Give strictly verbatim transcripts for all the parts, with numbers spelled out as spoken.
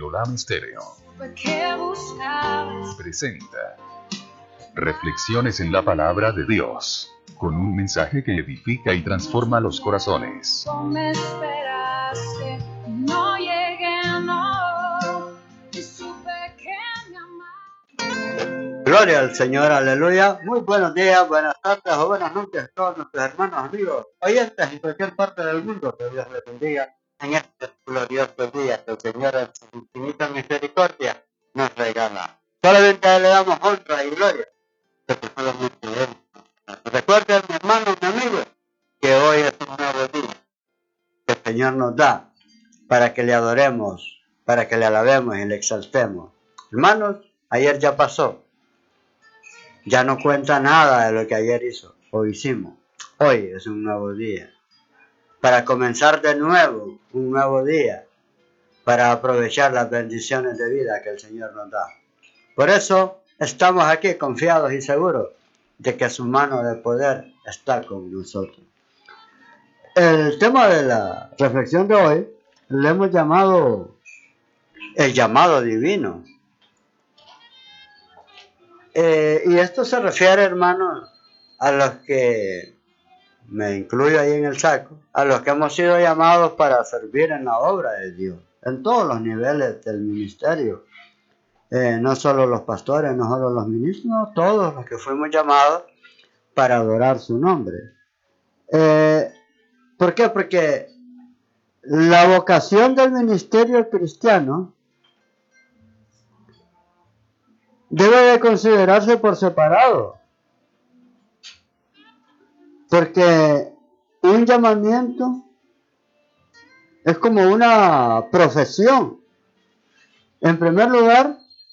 Melolam Estéreo presenta Reflexiones en la Palabra de Dios, con un mensaje que edifica y transforma los corazones. Me esperaste, no llegué, no, y supe que me amabas. Gloria al Señor, aleluya. Muy buenos días, buenas tardes o buenas noches a todos nuestros hermanos, amigos, oyentes en cualquier parte del mundo. Que Dios les bendiga en este glorioso día que el Señor en su infinita misericordia nos regala. Solamente a Él le damos honra y gloria. Recuerden, mi hermano, mi amigo, que hoy es un nuevo día que el Señor nos da para que le adoremos, para que le alabemos y le exaltemos. Hermanos, ayer ya pasó. Ya no cuenta nada de lo que ayer hizo o hicimos. Hoy es un nuevo día. Para comenzar de nuevo, un nuevo día. Para aprovechar las bendiciones de vida que el Señor nos da. Por eso estamos aquí confiados y seguros de que su mano de poder está con nosotros. El tema de la reflexión de hoy le hemos llamado el llamado divino. Eh, y esto se refiere, hermanos, a los que, me incluyo ahí en el saco, a los que hemos sido llamados para servir en la obra de Dios, en todos los niveles del ministerio. Eh, no solo los pastores, no solo los ministros, no, todos los que fuimos llamados para adorar su nombre. Eh, ¿Por qué? Porque la vocación del ministerio cristiano debe de considerarse por separado. Porque un llamamiento es como una profesión. En primer lugar,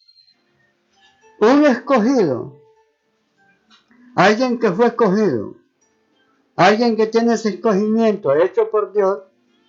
un escogido, alguien que fue escogido, alguien que tiene ese escogimiento hecho por Dios,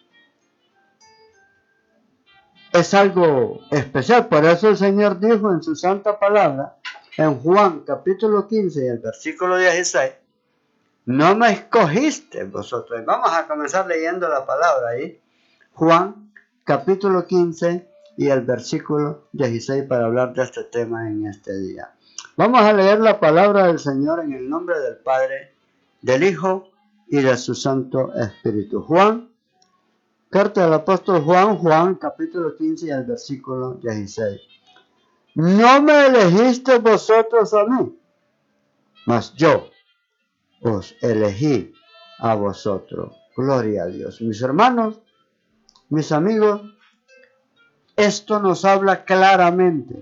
es algo especial. Por eso el Señor dijo en su santa palabra, en Juan capítulo quince y el versículo dieciséis, no me escogiste vosotros. Vamos a comenzar leyendo la palabra ahí. Juan capítulo quince y el versículo dieciséis para hablar de este tema en este día. Vamos a leer la palabra del Señor en el nombre del Padre, del Hijo y de su Santo Espíritu. Juan, carta del apóstol Juan, Juan capítulo quince y el versículo dieciséis. No me elegiste vosotros a mí, mas yo os elegí a vosotros. Gloria a Dios. Mis hermanos, mis amigos, esto nos habla claramente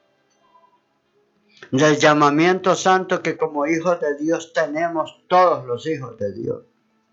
del llamamiento santo que como hijos de Dios tenemos todos los hijos de Dios.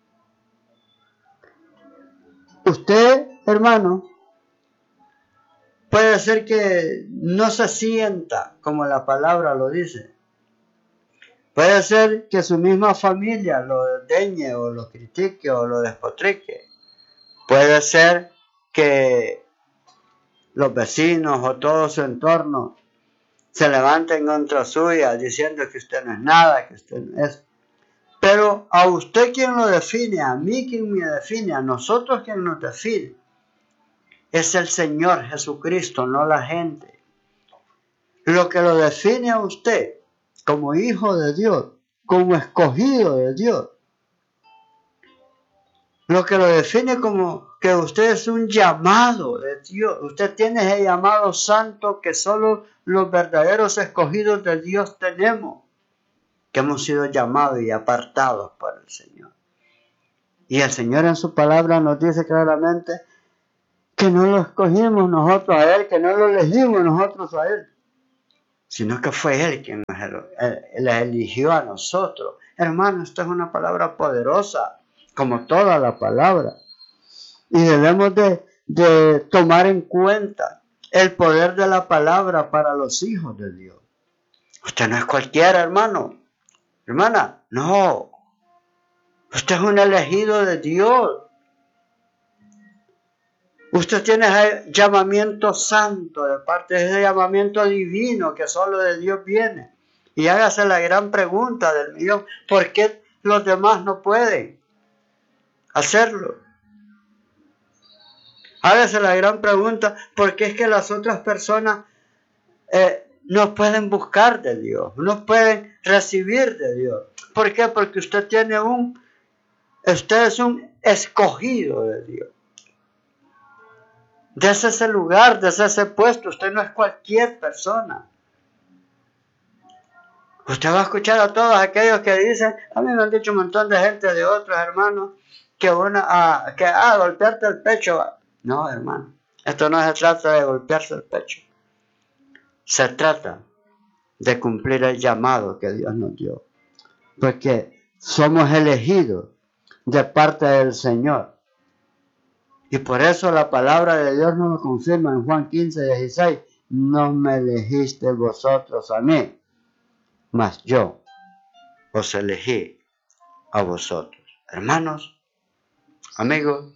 Usted, hermano, puede ser que no se sienta como la palabra lo dice. Puede ser que su misma familia lo desdeñe o lo critique o lo despotrique. Puede ser que los vecinos o todo su entorno se levanten contra suya diciendo que usted no es nada, que usted no es. Pero a usted quien lo define, a mí quien me define, a nosotros quien nos define, es el Señor Jesucristo, no la gente. Lo que lo define a usted como hijo de Dios, como escogido de Dios, lo que lo define como que usted es un llamado de Dios. Usted tiene ese llamado santo que solo los verdaderos escogidos de Dios tenemos, que hemos sido llamados y apartados por el Señor. Y el Señor en su palabra nos dice claramente que no lo escogimos nosotros a Él, que no lo elegimos nosotros a Él, sino que fue Él quien nos eligió a nosotros. Hermano, esto es una palabra poderosa, como toda la palabra. Y debemos de, de tomar en cuenta el poder de la palabra para los hijos de Dios. Usted no es cualquiera, hermano. Hermana, no. Usted es un elegido de Dios. Usted tiene ese llamamiento santo de parte de ese llamamiento divino que solo de Dios viene. Y hágase la gran pregunta del millón: ¿por qué los demás no pueden hacerlo? Hágase la gran pregunta, ¿por qué es que las otras personas eh, no pueden buscar de Dios, no pueden recibir de Dios? ¿Por qué? Porque usted tiene un, usted es un escogido de Dios. Desde ese lugar, desde ese puesto, usted no es cualquier persona. Usted va a escuchar a todos aquellos que dicen, a mí me han dicho un montón de gente de otros hermanos, que una, ah, que ah, golpearte el pecho. No, hermano, esto no se trata de golpearse el pecho. Se trata de cumplir el llamado que Dios nos dio. Porque somos elegidos de parte del Señor. Y por eso la palabra de Dios nos confirma en Juan quince, dieciséis. No me elegiste vosotros a mí, mas yo os elegí a vosotros. Hermanos, amigos,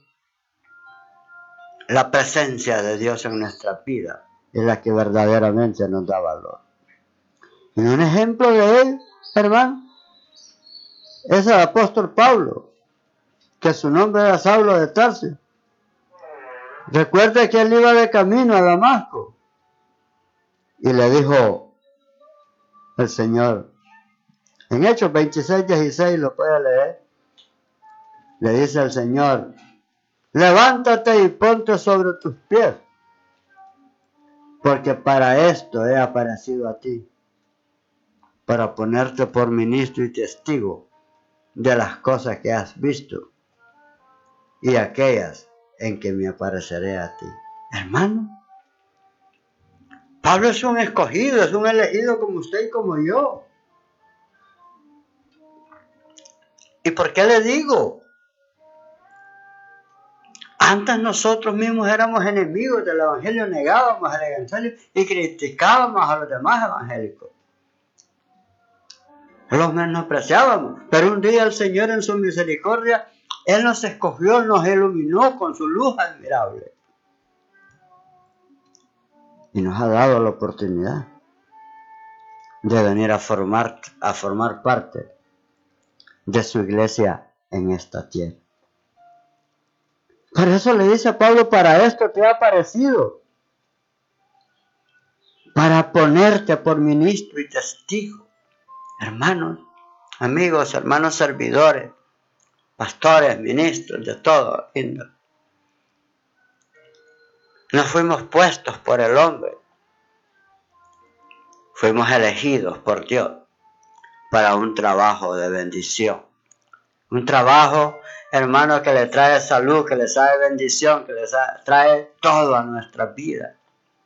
la presencia de Dios en nuestra vida es la que verdaderamente nos da valor. Y un ejemplo de él, hermano, es el apóstol Pablo, que su nombre era Saulo de Tarso. Recuerde que él iba de camino a Damasco y le dijo el Señor, en Hechos veintiséis, dieciséis, lo puede leer, le dice el Señor, levántate y ponte sobre tus pies, porque para esto he aparecido a ti, para ponerte por ministro y testigo de las cosas que has visto y aquellas en que me apareceré a ti. Hermano, Pablo es un escogido, es un elegido como usted y como yo. ¿Y por qué le digo? Antes nosotros mismos éramos enemigos del evangelio, negábamos el evangelio y criticábamos a los demás evangélicos. Los menospreciábamos, pero un día el Señor en su misericordia, Él nos escogió, nos iluminó con su luz admirable. Y nos ha dado la oportunidad de venir a formar, a formar parte de su iglesia en esta tierra. Por eso le dice a Pablo, para esto te ha aparecido, para ponerte por ministro y testigo. Hermanos, amigos, hermanos servidores, pastores, ministros, de todo índole. No fuimos puestos por el hombre, fuimos elegidos por Dios para un trabajo de bendición. Un trabajo, hermano, que le trae salud, que le trae bendición, que le trae todo a nuestra vida.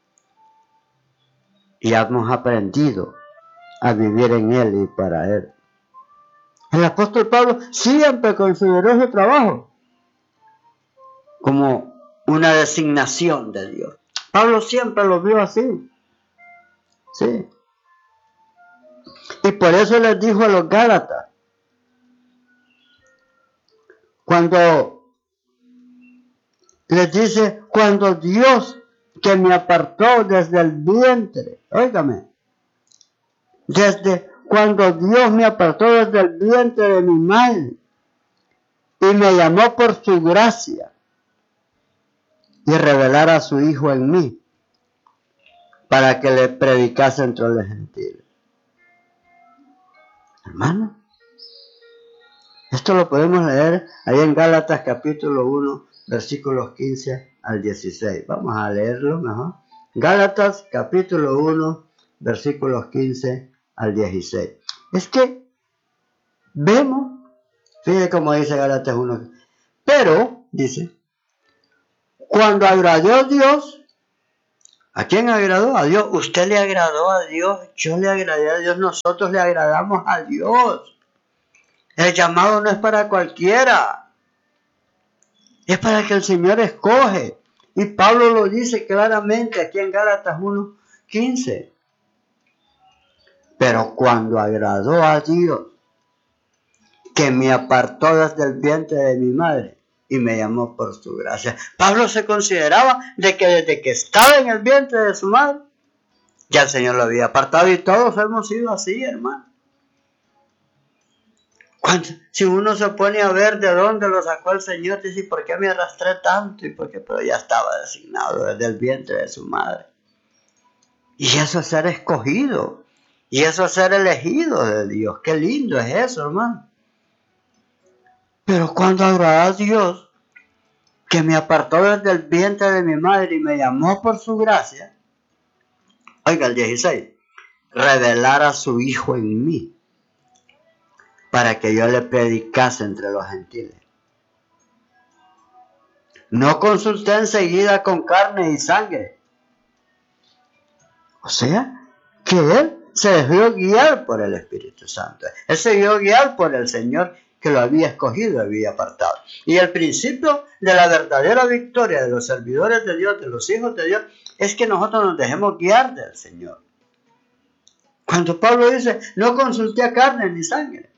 Y hemos aprendido a vivir en Él y para Él. El apóstol Pablo siempre consideró ese trabajo como una designación de Dios. Pablo siempre lo vio así. Sí. Y por eso les dijo a los Gálatas, cuando les dice, cuando Dios que me apartó desde el vientre, óigame, desde cuando Dios me apartó desde el vientre de mi madre y me llamó por su gracia y revelara a su Hijo en mí para que le predicase entre los gentiles. Hermano, esto lo podemos leer ahí en Gálatas capítulo uno, versículos quince al dieciséis. Vamos a leerlo mejor. Gálatas capítulo uno, versículos quince al dieciséis. Es que vemos, fíjate cómo dice Gálatas uno, pero, dice, cuando agradó a Dios, ¿a quién agradó? A Dios. Usted le agradó a Dios, yo le agradé a Dios, nosotros le agradamos a Dios. El llamado no es para cualquiera, es para que el Señor escoge. Y Pablo lo dice claramente aquí en Gálatas uno, quince. Pero cuando agradó a Dios, que me apartó desde el vientre de mi madre y me llamó por su gracia. Pablo se consideraba de que desde que estaba en el vientre de su madre, ya el Señor lo había apartado, y todos hemos sido así, hermano. Cuando, si uno se pone a ver de dónde lo sacó el Señor, dice, ¿por qué me arrastré tanto? Y por qué, pero ya estaba designado desde el vientre de su madre. Y eso es ser escogido. Y eso es ser elegido de Dios. Qué lindo es eso, hermano. Pero cuando agrada a Dios, que me apartó desde el vientre de mi madre y me llamó por su gracia, oiga el dieciséis, revelar a su Hijo en mí, para que yo le predicase entre los gentiles. No consulté enseguida con carne y sangre. O sea, que él se dejó guiar por el Espíritu Santo. Él se dejó guiar por el Señor que lo había escogido, había apartado. Y el principio de la verdadera victoria de los servidores de Dios, de los hijos de Dios, es que nosotros nos dejemos guiar del Señor. Cuando Pablo dice, no consulté a carne ni sangre,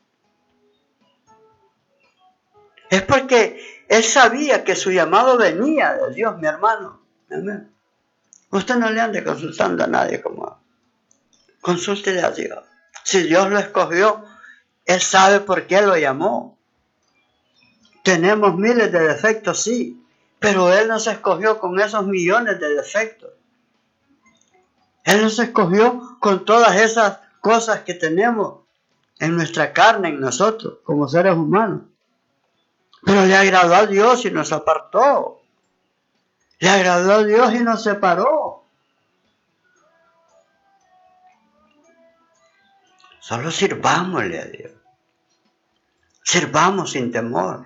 es porque él sabía que su llamado venía de Dios, mi hermano. Amén. Usted no le ande consultando a nadie como consúltele a Dios. Si Dios lo escogió, Él sabe por qué lo llamó. Tenemos miles de defectos, sí, pero Él nos escogió con esos millones de defectos. Él nos escogió con todas esas cosas que tenemos en nuestra carne, en nosotros, como seres humanos. Pero le agradó a Dios y nos apartó. Le agradó a Dios y nos separó. Solo sirvámosle a Dios. Sirvamos sin temor.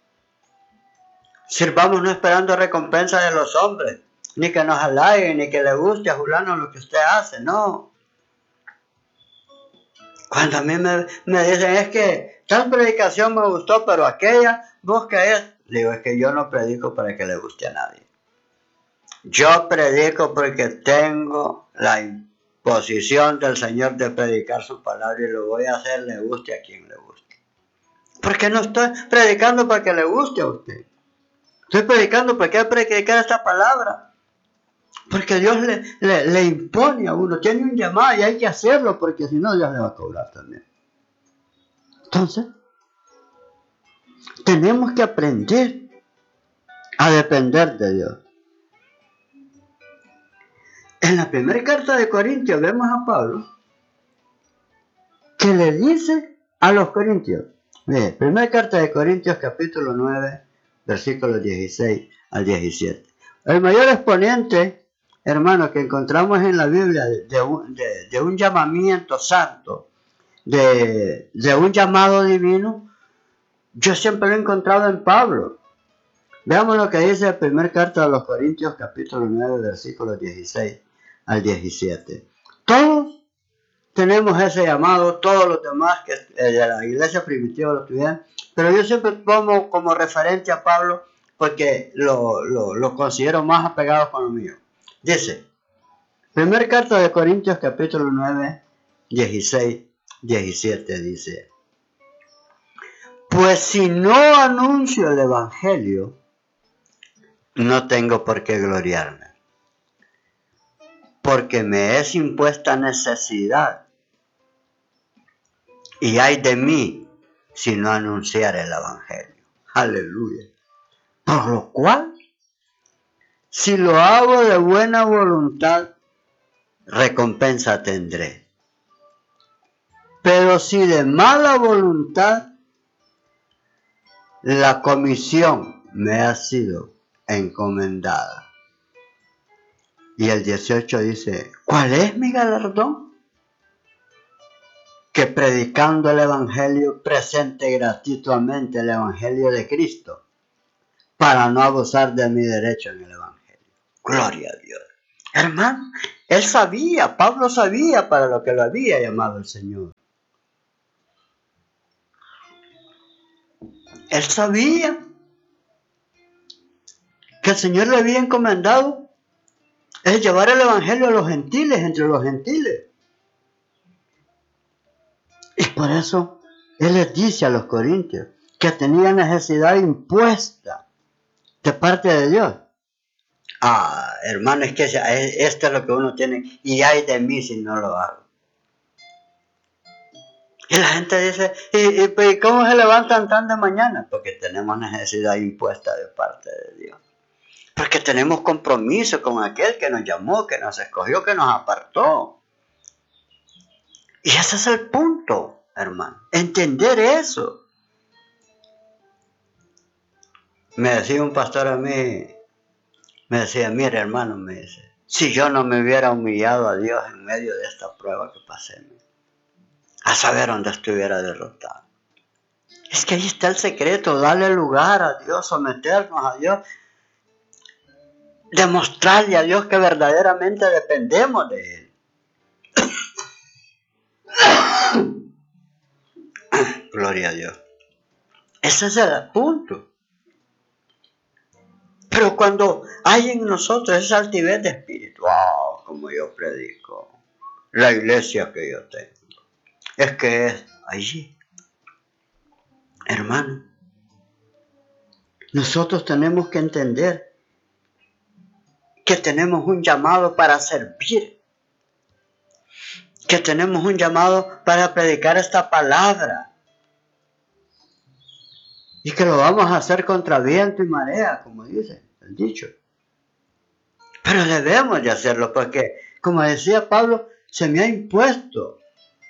Sirvamos no esperando recompensa de los hombres, ni que nos halaguen, ni que le guste a fulano lo que usted hace, no. Cuando a mí me, me dicen, es que tal predicación me gustó, pero aquella, busca es, le digo, es que yo no predico para que le guste a nadie. Yo predico porque tengo la imposición del Señor de predicar su palabra y lo voy a hacer, le guste a quien le guste. Porque no estoy predicando para que le guste a usted. Estoy predicando porque hay que predicar esta palabra. Porque Dios le, le, le impone a uno. Tiene un llamado y hay que hacerlo porque si no Dios le va a cobrar también. Entonces, tenemos que aprender a depender de Dios. En la primera carta de Corintios vemos a Pablo que le dice a los corintios. Mire, primera carta de Corintios capítulo nueve, versículos dieciséis al diecisiete. El mayor exponente, hermano, que encontramos en la Biblia de un, de, de un llamamiento santo, de, de un llamado divino, yo siempre lo he encontrado en Pablo. Veamos lo que dice la primera carta de los Corintios capítulo nueve, versículos dieciséis al diecisiete. Todos tenemos ese llamado, todos los demás que de la iglesia primitiva lo tuvieron, pero yo siempre tomo como referente a Pablo porque lo, lo, lo considero más apegado con lo mío. Dice, primera carta de Corintios capítulo nueve, dieciséis, diecisiete, dice, pues si no anuncio el evangelio, no tengo por qué gloriarme, porque me es impuesta necesidad, y ay de mí si no anunciar el evangelio. Aleluya. Por lo cual, si lo hago de buena voluntad, recompensa tendré. Pero si de mala voluntad, la comisión me ha sido encomendada. Y el dieciocho dice, ¿cuál es mi galardón? Que predicando el evangelio presente gratuitamente el evangelio de Cristo, para no abusar de mi derecho en el evangelio. Gloria a Dios. Hermano, él sabía, Pablo sabía para lo que lo había llamado el Señor. Él sabía que el Señor le había encomendado es llevar el evangelio a los gentiles, entre los gentiles. Y por eso él les dice a los corintios que tenía necesidad impuesta de parte de Dios. Ah, hermano, es que esto es lo que uno tiene, y ay de mí si no lo hago. Y la gente dice, ¿y, y, y cómo se levantan tan de mañana? Porque tenemos necesidad impuesta de parte de Dios. Porque tenemos compromiso con aquel que nos llamó, que nos escogió, que nos apartó. Y ese es el punto, hermano. Entender eso. Me decía un pastor a mí, me decía, mire hermano, me dice, si yo no me hubiera humillado a Dios en medio de esta prueba que pasé, a saber dónde estuviera derrotado. Es que ahí está el secreto, darle lugar a Dios, someternos a Dios, demostrarle a Dios que verdaderamente dependemos de Él. Gloria a Dios. Ese es el punto. Pero cuando hay en nosotros esa altivez de espíritu, oh, como yo predico, la iglesia que yo tengo, es que es allí. Hermano, nosotros tenemos que entender que tenemos un llamado para servir, que tenemos un llamado para predicar esta palabra y que lo vamos a hacer contra viento y marea, como dice el dicho. Pero debemos de hacerlo porque, como decía Pablo, se me ha impuesto.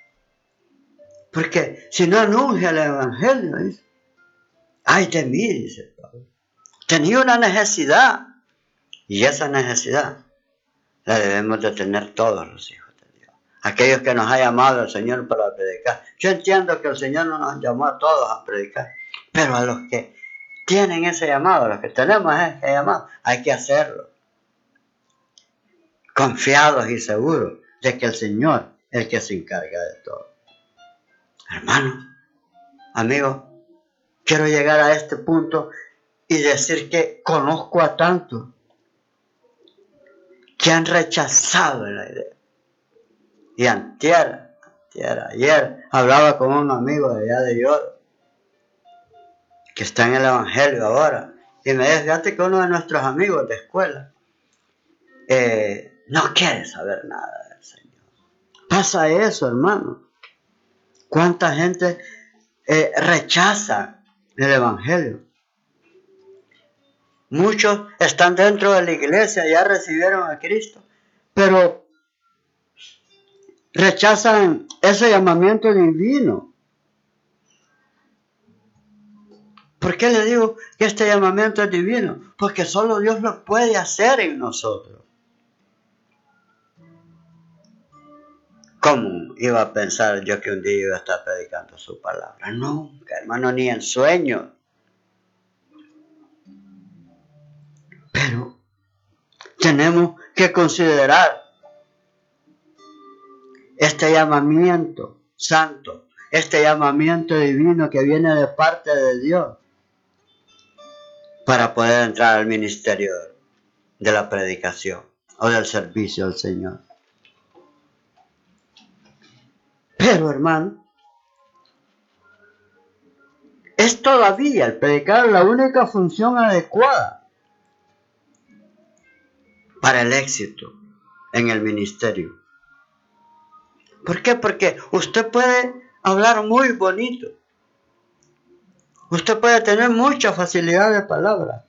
Porque si no anuncia el evangelio, dice, ay de mí, dice Pablo. Tenía una necesidad y esa necesidad la debemos de tener todos los hijos de Dios. Aquellos que nos ha llamado el Señor para predicar. Yo entiendo que el Señor no nos llamó a todos a predicar, pero a los que tienen ese llamado, a los que tenemos ese llamado, hay que hacerlo. Confiados y seguros de que el Señor es el que se encarga de todo. Hermano, amigo, quiero llegar a este punto y decir que conozco a tantos que han rechazado la idea. Y antier, antier, ayer, hablaba con un amigo de allá de Yodo, que está en el Evangelio ahora, y me dice, fíjate que uno de nuestros amigos de escuela eh, no quiere saber nada del Señor. Pasa eso, hermano. ¿Cuánta gente eh, rechaza el Evangelio? Muchos están dentro de la iglesia, ya recibieron a Cristo, pero rechazan ese llamamiento divino. ¿Por qué le digo que este llamamiento es divino? Porque solo Dios lo puede hacer en nosotros. ¿Cómo iba a pensar yo que un día iba a estar predicando su palabra? Nunca, hermano, ni en sueño. Pero tenemos que considerar este llamamiento santo, este llamamiento divino que viene de parte de Dios para poder entrar al ministerio de la predicación o del servicio al Señor. Pero, hermano, es todavía el predicar la única función adecuada para el éxito en el ministerio. ¿Por qué? Porque usted puede hablar muy bonito. Usted puede tener mucha facilidad de palabra.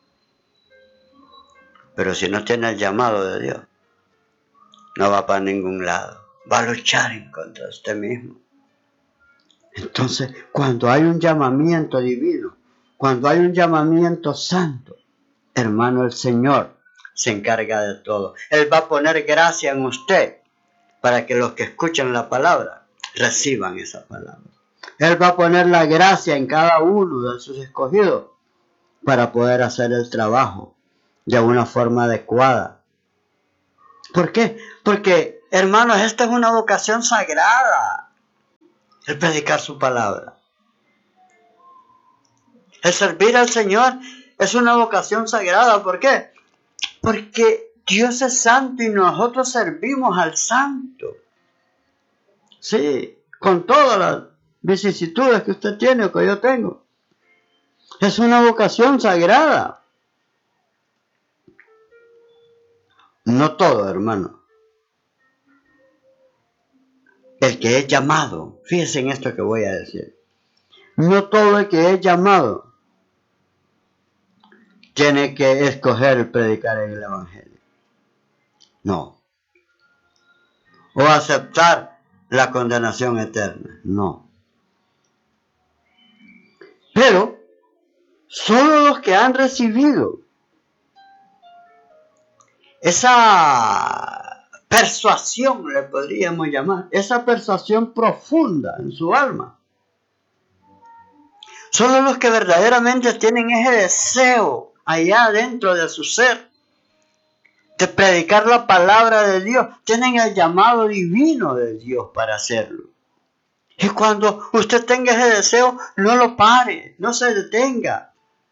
Pero si no tiene el llamado de Dios, no va para ningún lado. Va a luchar en contra de usted mismo. Entonces, cuando hay un llamamiento divino, cuando hay un llamamiento santo, hermano, el Señor se encarga de todo. Él va a poner gracia en usted para que los que escuchan la palabra reciban esa palabra. Él va a poner la gracia en cada uno de sus escogidos para poder hacer el trabajo de una forma adecuada. ¿Por qué? Porque, hermanos, esta es una vocación sagrada, el predicar su palabra. El servir al Señor es una vocación sagrada. ¿Por qué? Porque Dios es santo y nosotros servimos al santo. Sí, con todas las vicisitudes que usted tiene o que yo tengo. Es una vocación sagrada. No todo, hermano, el que es llamado, fíjense en esto que voy a decir, no todo el que es llamado tiene que escoger predicar el evangelio. No. O aceptar la condenación eterna. No. Pero solo los que han recibido esa persuasión, le podríamos llamar, esa persuasión profunda en su alma, solo los que verdaderamente tienen ese deseo allá dentro de su ser de predicar la palabra de Dios, tienen el llamado divino de Dios para hacerlo. Y cuando usted tenga ese deseo, no lo pare, no se detenga.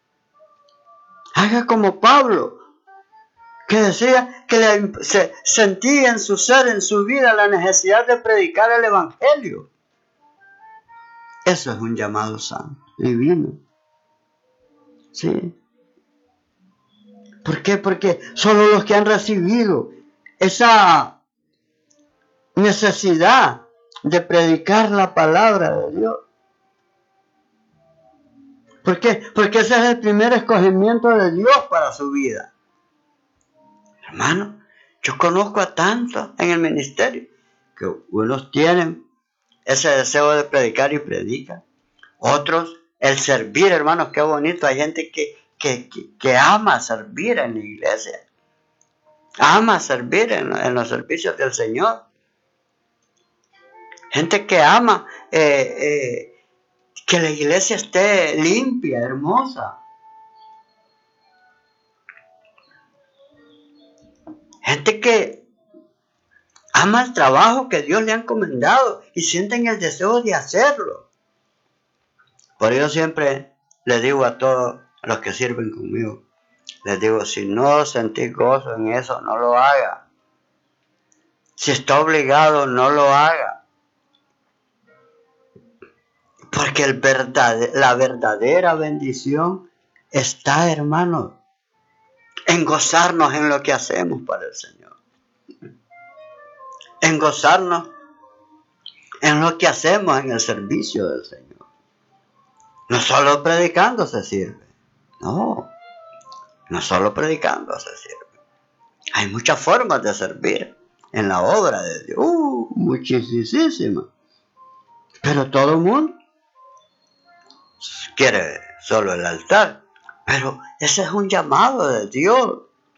Haga como Pablo, que decía que le, se, sentía en su ser, en su vida, la necesidad de predicar el evangelio. Eso es un llamado santo, divino. Sí. ¿Por qué? Porque solo los que han recibido esa necesidad de predicar la palabra de Dios. ¿Por qué? Porque ese es el primer escogimiento de Dios para su vida. Hermano, yo conozco a tantos en el ministerio que unos tienen ese deseo de predicar y predican. Otros, el servir, hermanos, qué bonito. Hay gente que, que, que, que ama servir en la iglesia. Ama servir en, en los servicios del Señor. Gente que ama eh, eh, que la iglesia esté limpia, hermosa. Gente que ama el trabajo que Dios le ha encomendado y sienten el deseo de hacerlo. Por eso siempre les digo a todos los que sirven conmigo, les digo, si no sentís gozo en eso, no lo haga. Si está obligado, no lo haga. Porque el verdad, la verdadera bendición está, hermanos, en gozarnos en lo que hacemos para el Señor. En gozarnos en lo que hacemos en el servicio del Señor. No solo predicando se sirve. No, no solo predicando se sirve. Hay muchas formas de servir en la obra de Dios. Uh, muchísimas. Pero todo el mundo quiere solo el altar. Pero ese es un llamado de Dios.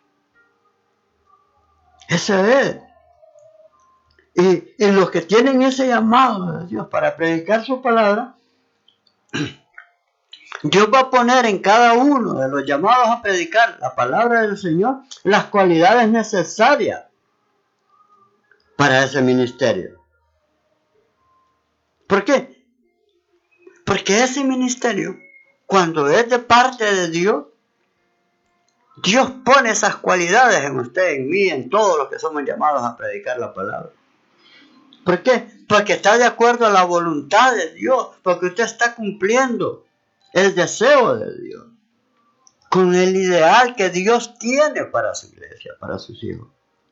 Ese es. Y, y los que tienen ese llamado de Dios para predicar su palabra, Dios va a poner en cada uno de los llamados a predicar la palabra del Señor las cualidades necesarias para ese ministerio. ¿Por qué? Porque ese ministerio, cuando es de parte de Dios, Dios pone esas cualidades en usted, en mí, en todos los que somos llamados a predicar la palabra. ¿Por qué? Porque está de acuerdo a la voluntad de Dios, porque usted está cumpliendo el deseo de Dios, con el ideal que Dios tiene para su iglesia, para sus hijos.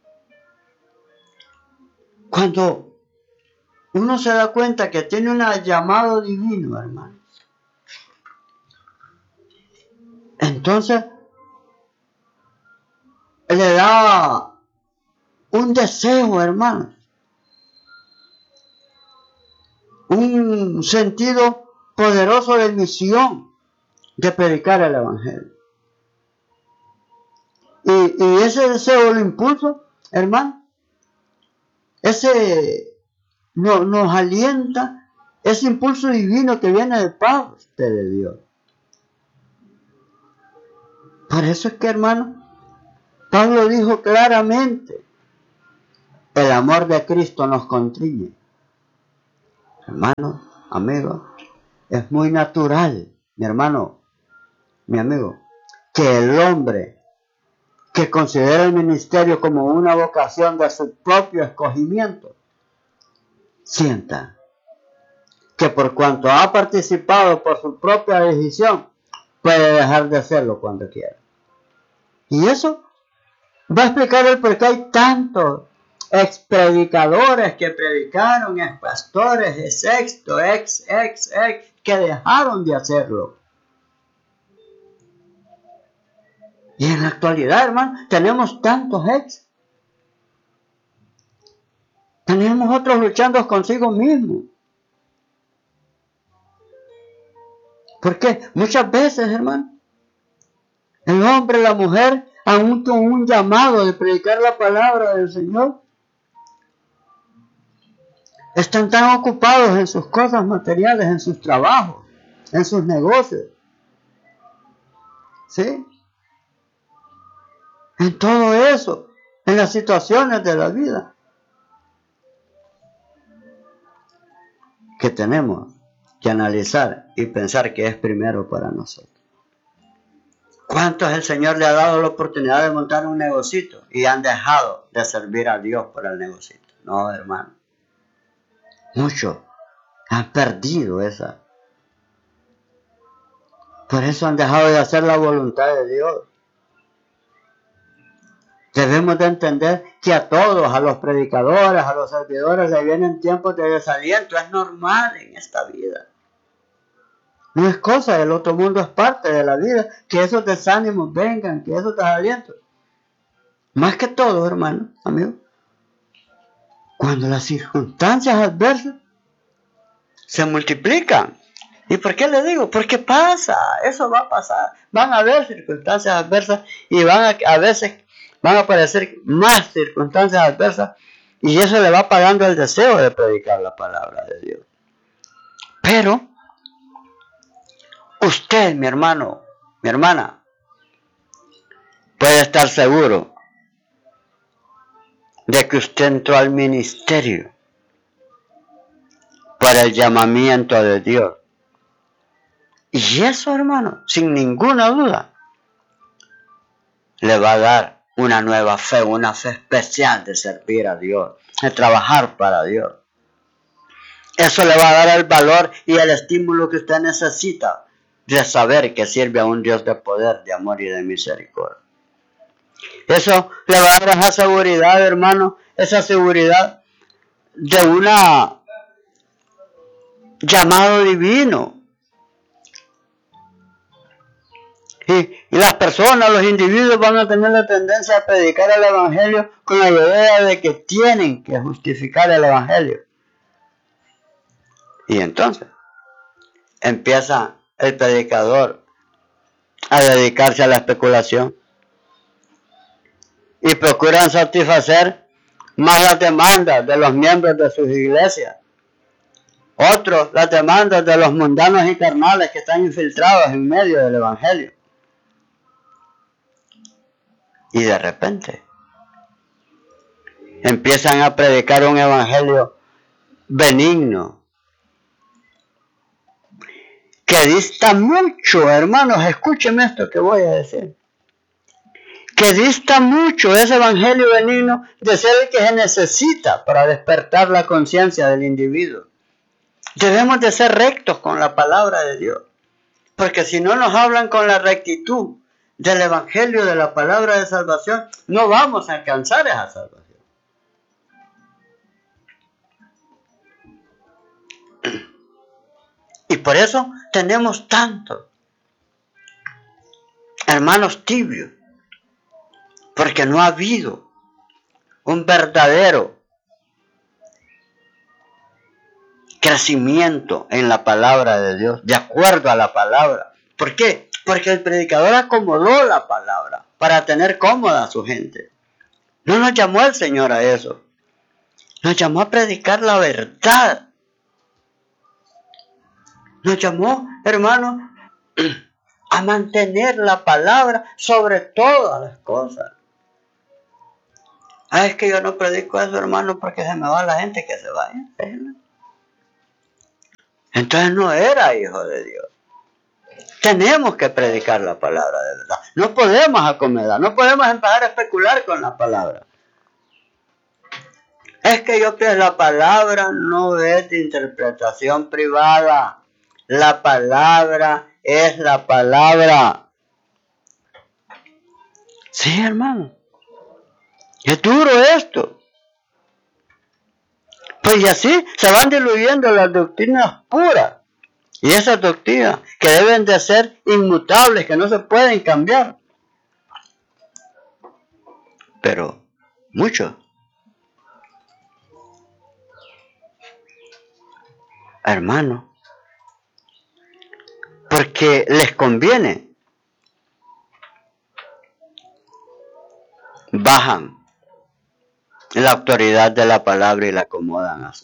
Cuando uno se da cuenta que tiene un llamado divino, hermano, entonces le da un deseo, hermano, un sentido poderoso de misión de predicar el evangelio. Y, y ese deseo lo impulsa, hermano, ese no, nos alienta, ese impulso divino que viene de parte de Dios. Por eso es que, hermano, Pablo dijo claramente, el amor de Cristo nos constriñe. Hermano, amigo, es muy natural, mi hermano, mi amigo, que el hombre que considera el ministerio como una vocación de su propio escogimiento, sienta que por cuanto ha participado por su propia decisión, puede dejar de hacerlo cuando quiera. Y eso va a explicar el por qué hay tantos ex predicadores que predicaron, ex pastores, ex esto, ex, ex, ex, que dejaron de hacerlo. Y en la actualidad, hermano, tenemos tantos ex. Tenemos otros luchando consigo mismos. ¿Por qué? Muchas veces, hermano, el hombre, la mujer, aún con un llamado de predicar la palabra del Señor, están tan ocupados en sus cosas materiales, en sus trabajos, en sus negocios. ¿Sí? En todo eso, en las situaciones de la vida, que tenemos que analizar y pensar que es primero para nosotros. ¿Cuántos el Señor le ha dado la oportunidad de montar un negocito y han dejado de servir a Dios por el negocito? No, hermano. Muchos han perdido esa. Por eso han dejado de hacer la voluntad de Dios. Debemos de entender que a todos, a los predicadores, a los servidores, le vienen tiempos de desaliento. Es normal en esta vida. No es cosa del otro mundo, es parte de la vida. Que esos desánimos vengan, que esos desalientos. Más que todo, hermano, amigo, cuando las circunstancias adversas se multiplican. ¿Y por qué le digo? Porque pasa, eso va a pasar. Van a haber circunstancias adversas y van a, a veces van a aparecer más circunstancias adversas y eso le va apagando el deseo de predicar la palabra de Dios. Pero usted, mi hermano, mi hermana, puede estar seguro de que usted entró al ministerio por el llamamiento de Dios. Y eso, hermano, sin ninguna duda, le va a dar una nueva fe, una fe especial de servir a Dios, de trabajar para Dios. Eso le va a dar el valor y el estímulo que usted necesita de saber que sirve a un Dios de poder, de amor y de misericordia. Eso le va a dar esa seguridad, hermano, esa seguridad de un llamado divino. Y, y las personas, los individuos van a tener la tendencia a predicar el evangelio con la idea de que tienen que justificar el evangelio. Y entonces empieza el predicador a dedicarse a la especulación y procuran satisfacer más las demandas de los miembros de sus iglesias. Otros, las demandas de los mundanos y carnales que están infiltrados en medio del evangelio. Y de repente empiezan a predicar un evangelio benigno que dista mucho, hermanos, escúchenme esto que voy a decir, que dista mucho ese evangelio benigno de ser el que se necesita para despertar la conciencia del individuo. Debemos de ser rectos con la palabra de Dios, porque si no nos hablan con la rectitud del evangelio, de la palabra de salvación, no vamos a alcanzar esa salvación. Y por eso tenemos tantos hermanos tibios, porque no ha habido un verdadero crecimiento en la palabra de Dios, de acuerdo a la palabra. ¿Por qué? Porque el predicador acomodó la palabra para tener cómoda a su gente. No nos llamó el Señor a eso. Nos llamó a predicar la verdad. Nos llamó, hermano, a mantener la palabra sobre todas las cosas. Ah, es que yo no predico eso, hermano, porque se me va la gente, que se vaya. Entonces no era hijo de Dios. Tenemos que predicar la palabra de verdad. No podemos acomodar, no podemos empezar a especular con la palabra. Es que yo pienso, la palabra no es de interpretación privada. La palabra es la palabra. Sí, hermano. Es duro esto. Y así se van diluyendo las doctrinas puras. Y esas doctrinas que deben de ser inmutables, que no se pueden cambiar. Pero muchos, hermanos, porque les conviene, bajan la autoridad de la palabra y la acomodan así.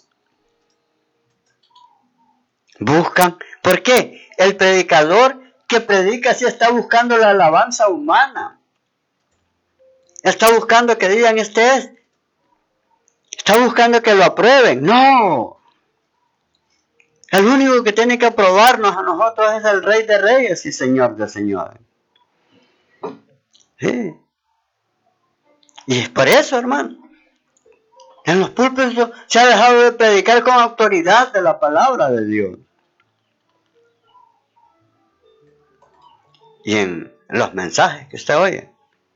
Buscan, ¿por qué? El predicador que predica sí está buscando la alabanza humana. Está buscando que digan este es. Está buscando que lo aprueben. No. El único que tiene que aprobarnos a nosotros es el Rey de Reyes y Señor de Señores. Sí. Y es por eso, hermano. En los púlpitos se ha dejado de predicar con autoridad de la palabra de Dios. Y en los mensajes que usted oye,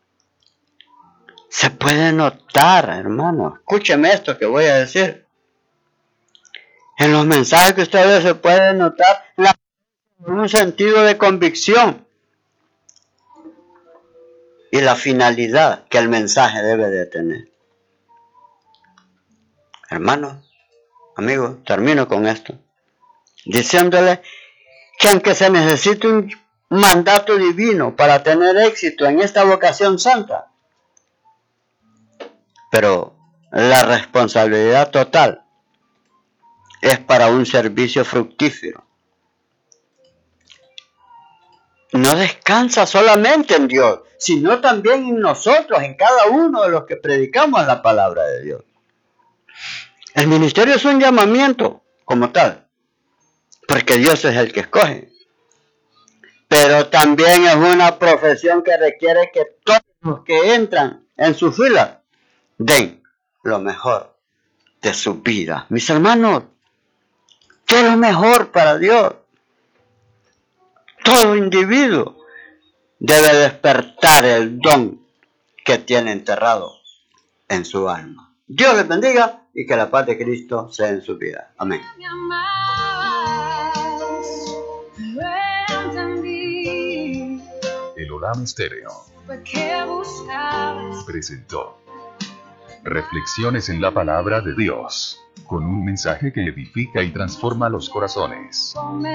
se puede notar, hermano. Escúcheme esto que voy a decir. En los mensajes que usted oye se puede notar la, un sentido de convicción y la finalidad que el mensaje debe de tener. Hermano, amigo, termino con esto, diciéndole que aunque se necesite un mandato divino para tener éxito en esta vocación santa, pero la responsabilidad total es para un servicio fructífero. No descansa solamente en Dios, sino también en nosotros, en cada uno de los que predicamos la palabra de Dios. El ministerio es un llamamiento como tal, porque Dios es el que escoge. Pero también es una profesión que requiere que todos los que entran en su fila den lo mejor de su vida. Mis hermanos, todo lo mejor para Dios. Todo individuo debe despertar el don que tiene enterrado en su alma. Dios les bendiga y que la paz de Cristo sea en su vida. Amén. El Olam Estéreo presentó Reflexiones en la Palabra de Dios, con un mensaje que edifica y transforma los corazones.